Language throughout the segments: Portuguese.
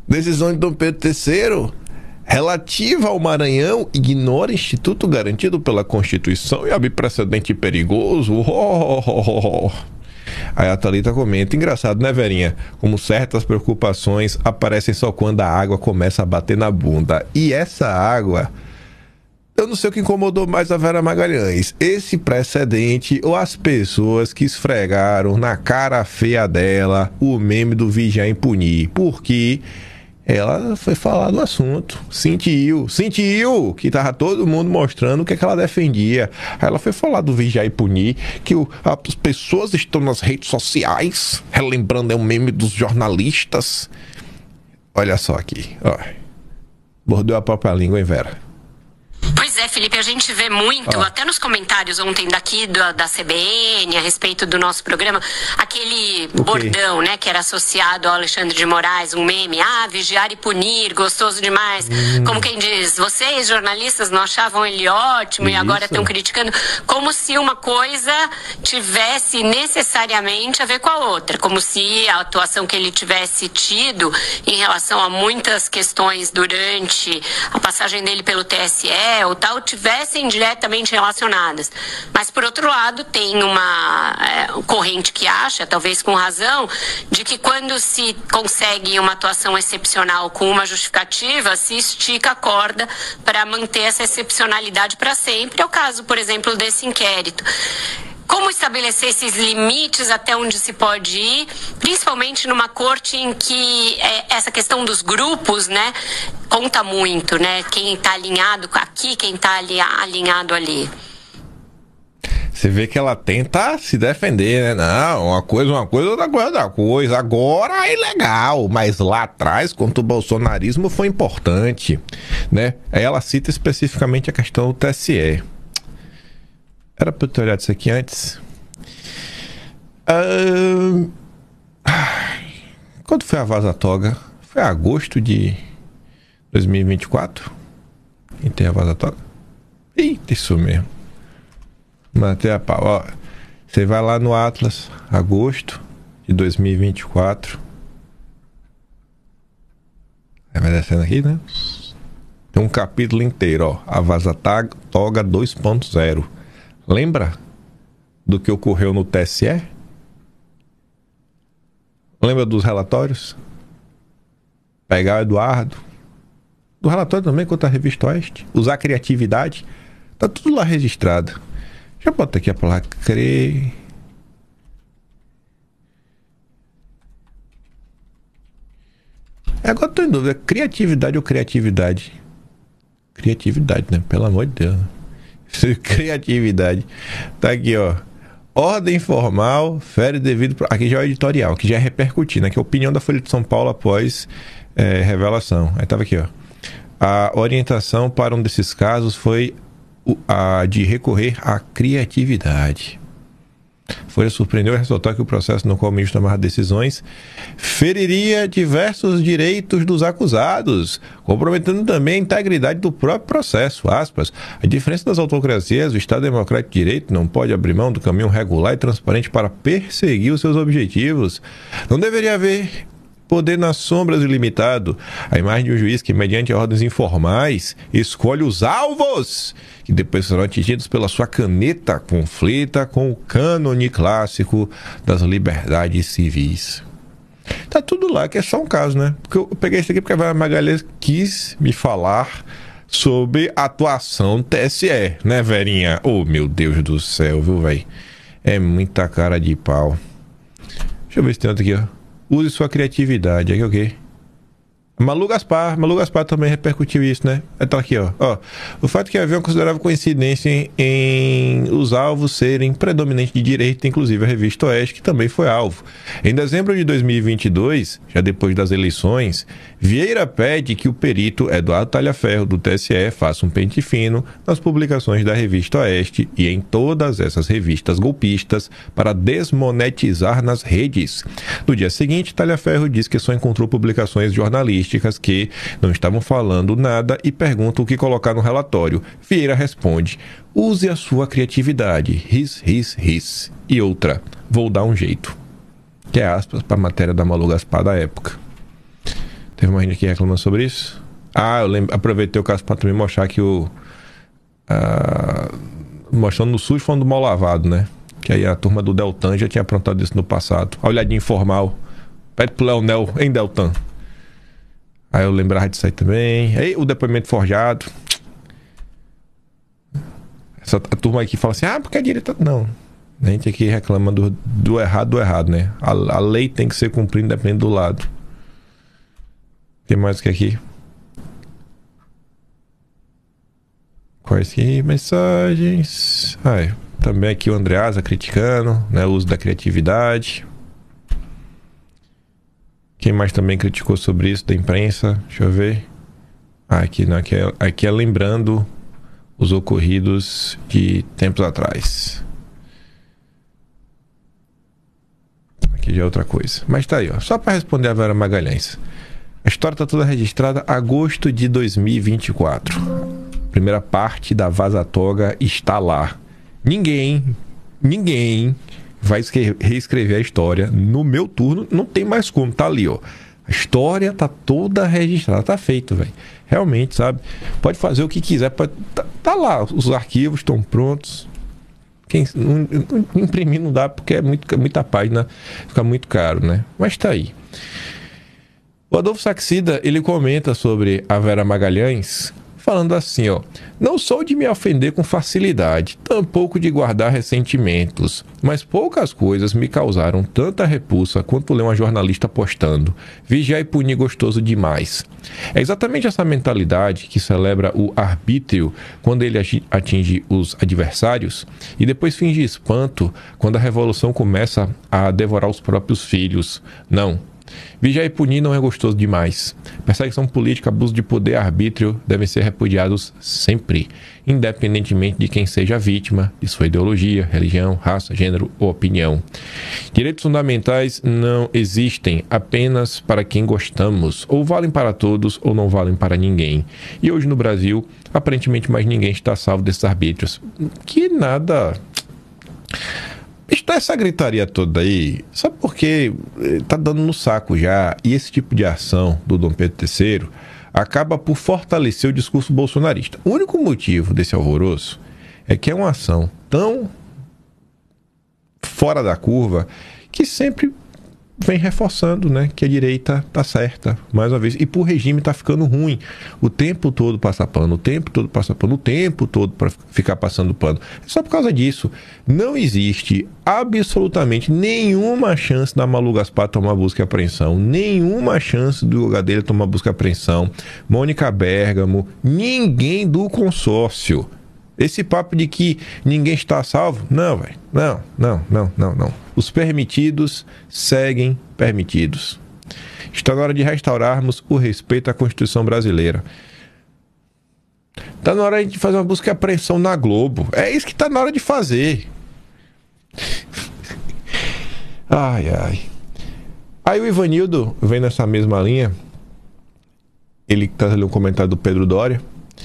Decisão de Dom Pedro III relativa ao Maranhão ignora instituto garantido pela Constituição e abre precedente perigoso. Aí a Thalita comenta: engraçado, né, Verinha? Como certas preocupações aparecem só quando a água começa a bater na bunda. E essa água, eu não sei o que incomodou mais a Vera Magalhães, esse precedente ou as pessoas que esfregaram na cara feia dela o meme do vigiar e punir. Porque ela foi falar do assunto, sentiu que tava todo mundo mostrando o que é que ela defendia. Aí ela foi falar do vigiar e punir, que as pessoas estão nas redes sociais relembrando um meme dos jornalistas. Olha só aqui, ó. Mordeu a própria língua, hein, Vera? Pois é, Felipe, a gente vê muito, até nos comentários ontem daqui da CBN, a respeito do nosso programa, aquele bordão, né, que era associado ao Alexandre de Moraes, um meme: vigiar e punir, gostoso demais. Como quem diz, vocês, jornalistas, não achavam ele ótimo e agora estão criticando, como se uma coisa tivesse necessariamente a ver com a outra, como se a atuação que ele tivesse tido em relação a muitas questões durante a passagem dele pelo TSE ou tal, tivessem diretamente relacionadas. Mas, por outro lado, tem uma corrente que acha, talvez com razão, de que quando se consegue uma atuação excepcional com uma justificativa, se estica a corda para manter essa excepcionalidade para sempre. É o caso, por exemplo, desse inquérito. Como estabelecer esses limites até onde se pode ir, principalmente numa corte em que essa questão dos grupos, né, conta muito, né? Quem está alinhado aqui, quem está alinhado ali. Você vê que ela tenta se defender, né? Não, uma coisa, outra coisa. Agora é ilegal, mas lá atrás, contra o bolsonarismo, foi importante, né? Aí ela cita especificamente a questão do TSE. Era pra eu ter olhado isso aqui antes. Quando foi a Vaza Toga? Foi em agosto de 2024? Quem tem a Vaza Toga? Eita, isso mesmo. Matei a pau. Ó, você vai lá no Atlas, agosto de 2024. Vai descendo aqui, né? Tem um capítulo inteiro, ó. A Vaza Toga 2.0. Lembra do que ocorreu no TSE? Lembra dos relatórios? Pegar o Eduardo. Do relatório também contra a Revista Oeste. Usar criatividade. Tá tudo lá registrado. Já bota aqui a palavra Agora tô em dúvida. Criatividade ou criatividade? Criatividade, né? Pelo amor de Deus. Criatividade. Tá aqui, ó. Ordem formal, fere devido... Aqui já é o editorial, que já é repercutindo. Aqui é a opinião da Folha de São Paulo após revelação. Aí tava aqui, ó. A orientação para um desses casos foi a de recorrer à criatividade. Folha surpreendeu e ressaltou que o processo no qual o ministro tomava decisões feriria diversos direitos dos acusados, comprometendo também a integridade do próprio processo. Aspas. A diferença das autocracias, o Estado Democrático de Direito não pode abrir mão do caminho regular e transparente para perseguir os seus objetivos. Não deveria haver poder nas sombras ilimitado. A imagem de um juiz que, mediante ordens informais, escolhe os alvos que depois serão atingidos pela sua caneta, conflita com o cânone clássico das liberdades civis. Tá tudo lá, que é só um caso, né? Porque eu peguei isso aqui porque a Magalhães quis me falar sobre a atuação do TSE, né, Verinha? Oh, meu Deus do céu, viu, velho? É muita cara de pau. Deixa eu ver se tem outro aqui, ó. Use sua criatividade. Aqui o quê? Malu Gaspar também repercutiu isso, né? Tá aqui, ó. O fato que havia uma considerável coincidência em os alvos serem predominantes de direita, inclusive a Revista Oeste, que também foi alvo. Em dezembro de 2022, já depois das eleições, Vieira pede que o perito Eduardo Talhaferro, do TSE, faça um pente fino nas publicações da Revista Oeste e em todas essas revistas golpistas para desmonetizar nas redes. No dia seguinte, Talhaferro diz que só encontrou publicações jornalísticas que não estavam falando nada e pergunta o que colocar no relatório. Vieira responde: use a sua criatividade. Ris. E outra: vou dar um jeito. Que é aspas para a matéria da Malu Gaspar da época. Teve uma gente aqui reclamando sobre isso. Eu aproveitei o caso para também mostrar que mostrando no SUS falando do mal lavado, né? Que aí a turma do Deltan já tinha aprontado isso no passado. A olhadinha informal. Pede pro Leonel em Deltan. Aí eu lembrava disso aí também. Aí o depoimento forjado. A turma aqui fala assim, porque a direita... Não. A gente aqui reclama do errado, né? A lei tem que ser cumprida dependendo do lado. Tem mais o que aqui? Quais que mensagens? Também aqui o Andreasa criticando, né, o uso da criatividade. Quem mais também criticou sobre isso da imprensa? Deixa eu ver. Aqui é lembrando os ocorridos de tempos atrás. Aqui já é outra coisa. Mas tá aí, ó. Só para responder a Vera Magalhães. A história tá toda registrada agosto de 2024. Primeira parte da Vaza Toga está lá. Ninguém vai reescrever a história. No meu turno, não tem mais como. Tá ali, ó. A história tá toda registrada. Tá feito, velho. Realmente, sabe? Pode fazer o que quiser. Tá lá. Os arquivos estão prontos. Quem imprimir não dá porque é muita página. Fica muito caro, né? Mas tá aí. O Adolfo Saxida, ele comenta sobre a Vera Magalhães, falando assim, ó: não sou de me ofender com facilidade, tampouco de guardar ressentimentos, mas poucas coisas me causaram tanta repulsa quanto ler uma jornalista postando: vigiar e punir gostoso demais. É exatamente essa mentalidade que celebra o arbítrio quando ele atinge os adversários e depois finge espanto quando a revolução começa a devorar os próprios filhos. Não. Vigiar e punir não é gostoso demais. Perseguição política, abuso de poder e arbítrio devem ser repudiados sempre, independentemente de quem seja a vítima, de sua ideologia, religião, raça, gênero ou opinião. Direitos fundamentais não existem apenas para quem gostamos, ou valem para todos ou não valem para ninguém. E hoje no Brasil, aparentemente mais ninguém está salvo desses arbítrios. Que nada... Está essa gritaria toda aí, sabe por quê? Tá dando no saco já, e esse tipo de ação do Dom Pedro III acaba por fortalecer o discurso bolsonarista. O único motivo desse alvoroço é que é uma ação tão fora da curva que sempre vem reforçando, né, que a direita tá certa, mais uma vez, e pro regime tá ficando ruim. O tempo todo passa pano, o tempo todo passa pano, o tempo todo para ficar passando pano. É só por causa disso. Não existe absolutamente nenhuma chance da Malu Gaspar tomar busca e apreensão, nenhuma chance do Gadelha tomar busca e apreensão, Mônica Bergamo, ninguém do consórcio. Esse papo de que ninguém está salvo, não, velho. Não. Os permitidos seguem permitidos. Está na hora de restaurarmos o respeito à Constituição brasileira. Está na hora de fazer uma busca e apreensão na Globo. É isso que está na hora de fazer. Ai. Aí o Ivanildo vem nessa mesma linha. Ele traz ali um comentário do Pedro Doria.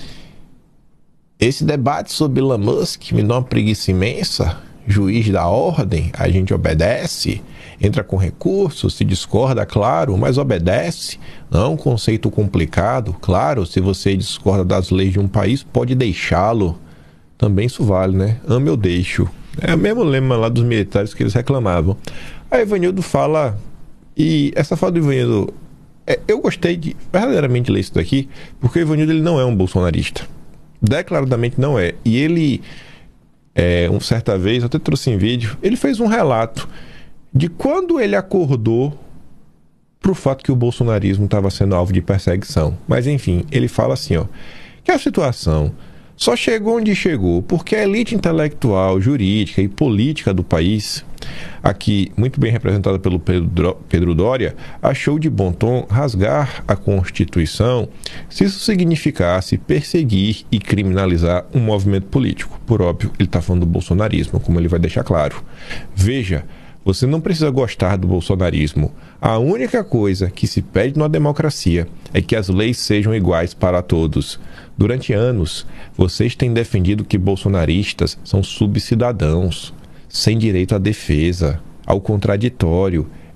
Esse debate sobre Elon Musk me dá uma preguiça imensa. Juiz da ordem, a gente obedece, entra com recurso, se discorda, claro, mas obedece. Não é um conceito complicado, claro, se você discorda das leis de um país, pode deixá-lo. Também isso vale, né? Ame ou deixo. É o mesmo lema lá dos militares que eles reclamavam. Aí Ivanildo fala, e essa fala do Ivanildo, eu gostei de verdadeiramente ler isso daqui, porque o Ivanildo ele não é um bolsonarista. Declaradamente não é. E ele, certa vez, eu até trouxe em vídeo, ele fez um relato de quando ele acordou pro fato que o bolsonarismo estava sendo alvo de perseguição. Mas enfim, ele fala assim, ó, que a situação só chegou onde chegou porque a elite intelectual, jurídica e política do país, aqui muito bem representada pelo Pedro Doria, achou de bom tom rasgar a Constituição se isso significasse perseguir e criminalizar um movimento político. Por óbvio, ele está falando do bolsonarismo, como ele vai deixar claro. Veja, você não precisa gostar do bolsonarismo. A única coisa que se pede numa democracia é que as leis sejam iguais para todos. Durante anos, vocês têm defendido que bolsonaristas são subcidadãos, sem direito à defesa, ao contraditório.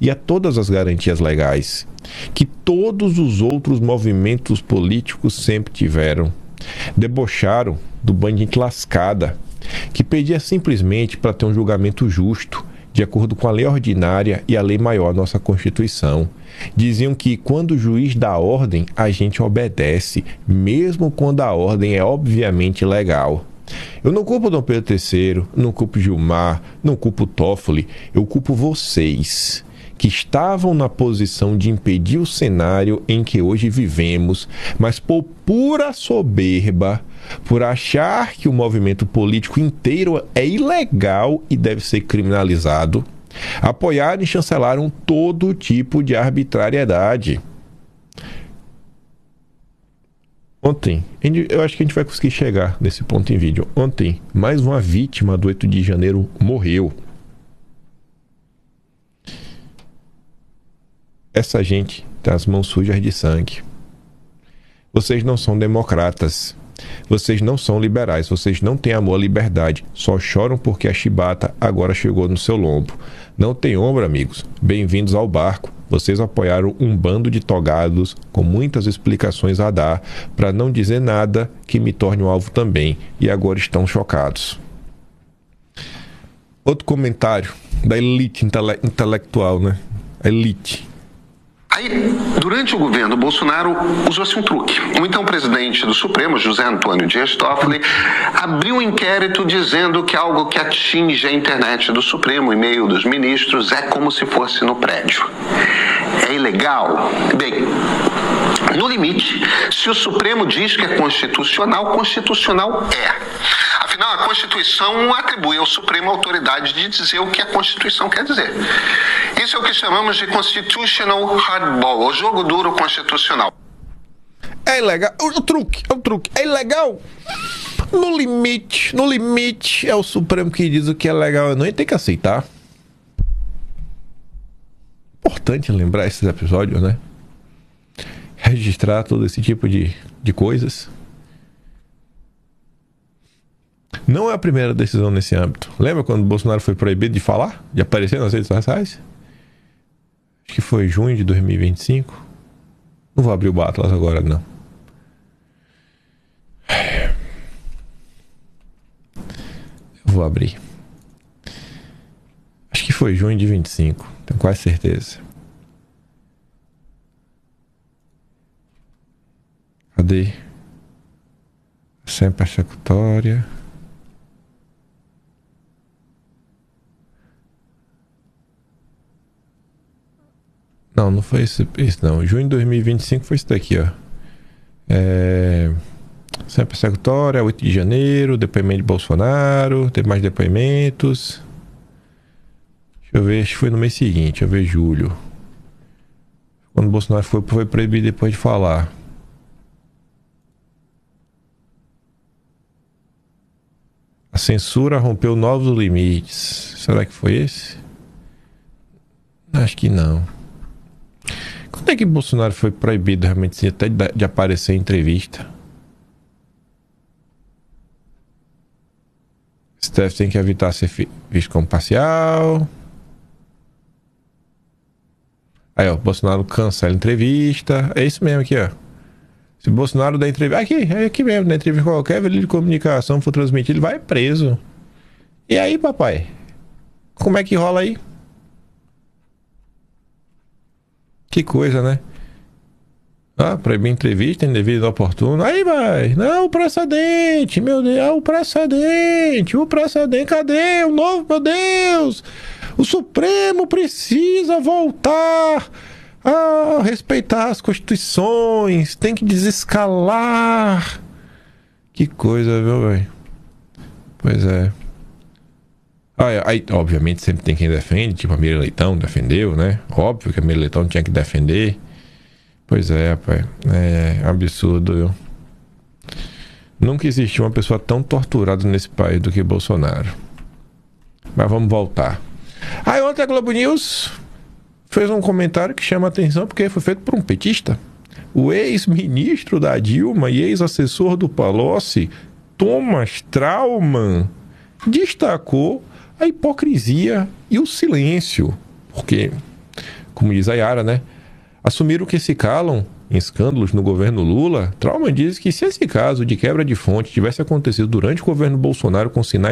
e a todas as garantias legais que todos os outros movimentos políticos sempre tiveram. Debocharam do bando de gente lascada, que pedia simplesmente para ter um julgamento justo, de acordo com a lei ordinária e a lei maior, nossa Constituição. Diziam que quando o juiz dá ordem, a gente obedece, mesmo quando a ordem é obviamente legal. Eu não culpo Dom Pedro III, não culpo Gilmar, não culpo Toffoli, eu culpo vocês, que estavam na posição de impedir o cenário em que hoje vivemos, mas por pura soberba, por achar que o movimento político inteiro é ilegal e deve ser criminalizado, apoiaram e chancelaram todo tipo de arbitrariedade. Ontem, eu acho que a gente vai conseguir chegar nesse ponto em vídeo. Ontem, mais uma vítima do 8 de janeiro morreu. Essa gente tem as mãos sujas de sangue. Vocês não são democratas. Vocês não são liberais. Vocês não têm amor à liberdade. Só choram porque a chibata agora chegou no seu lombo. Não tem ombro, amigos. Bem-vindos ao barco. Vocês apoiaram um bando de togados com muitas explicações a dar, para não dizer nada que me torne um alvo também. E agora estão chocados. Outro comentário da elite intelectual, né? A elite. Aí, durante o governo Bolsonaro, usou-se um truque. O então presidente do Supremo, José Antônio Dias Toffoli, abriu um inquérito dizendo que algo que atinge a internet do Supremo, o e-mail dos ministros, é como se fosse no prédio. É ilegal? Bem, no limite, se o Supremo diz que é constitucional, constitucional é. Afinal, a Constituição atribui ao Supremo a autoridade de dizer o que a Constituição quer dizer. Isso é o que chamamos de constitutional hardball, o jogo duro constitucional. É ilegal. O truque. É ilegal. No limite, é o Supremo que diz o que é legal. Não, e tem que aceitar. Importante lembrar esses episódios, né? Registrar todo esse tipo de coisas. Não é a primeira decisão nesse âmbito. Lembra quando o Bolsonaro foi proibido de falar? De aparecer nas redes sociais? Acho que foi junho de 2025. Não vou abrir o Atlas agora, não. Eu vou abrir. Acho que foi junho de 25. Tenho quase certeza. Cadê? Sem persecutória. Não foi esse não. Junho de 2025 foi isso daqui, ó. Sem persecutória, 8 de janeiro, depoimento de Bolsonaro, teve mais depoimentos. Deixa eu ver, acho que foi no mês seguinte, deixa eu ver, julho. Quando o Bolsonaro foi proibido depois de falar. A censura rompeu novos limites. Será que foi esse? Acho que não. Quando é que Bolsonaro foi proibido realmente até de aparecer em entrevista? O STF tem que evitar ser visto como parcial. Aí, ó, Bolsonaro cancela a entrevista. É isso mesmo aqui, ó. Se Bolsonaro dá entrevista... Aqui mesmo, na entrevista qualquer veículo de comunicação for transmitido, ele vai preso. E aí, papai? Como é que rola aí? Que coisa, né? Proibir entrevista, indevido oportuno. Aí vai. Não, o precedente. Meu Deus, o precedente. Cadê o novo? Meu Deus. O Supremo precisa voltar a respeitar as constituições. Tem que desescalar. Que coisa, viu, velho? Pois é. Aí, obviamente, sempre tem quem defende, tipo a Miriam Leitão defendeu, né? Óbvio que a Miriam Leitão tinha que defender. Pois é, rapaz. É absurdo, viu? Nunca existiu uma pessoa tão torturada nesse país do que Bolsonaro. Mas vamos voltar. Aí ontem a Globo News fez um comentário que chama a atenção porque foi feito por um petista. O ex-ministro da Dilma e ex-assessor do Palocci, Thomas Traumann, destacou a hipocrisia e o silêncio, porque como diz a Yara, né? Assumiram que se calam em escândalos no governo Lula. Trauma diz que se esse caso de quebra de fonte tivesse acontecido durante o governo Bolsonaro com sinais